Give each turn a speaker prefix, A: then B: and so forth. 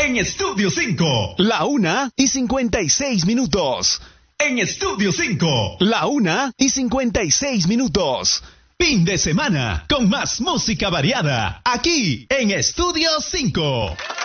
A: En Estudio 5.
B: La 1:56.
A: En Estudio 5.
B: La 1:56.
A: Fin de semana con más música variada. Aquí en Estudio 5.